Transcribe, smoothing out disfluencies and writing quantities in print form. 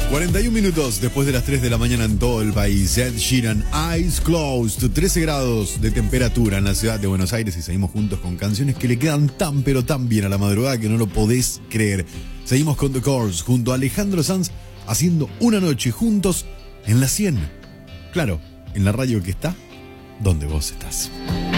41 minutos después de las 3 de la mañana en todo el país. Ed Sheeran, Eyes Closed, 13 grados de temperatura en la ciudad de Buenos Aires y seguimos juntos con canciones que le quedan tan pero tan bien a la madrugada que no lo podés creer. Seguimos con The Course junto a Alejandro Sanz haciendo una noche juntos en la 100. Claro, en la radio que está donde vos estás.